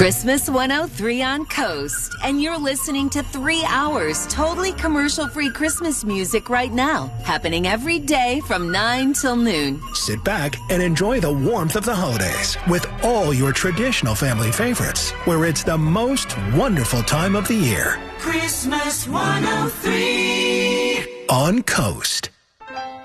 Christmas 103 on Coast, and you're listening to 3 hours totally commercial-free Christmas music right now, happening every day from 9 till noon. Sit back and enjoy the warmth of the holidays with all your traditional family favorites, where it's the most wonderful time of the year. Christmas 103 on Coast.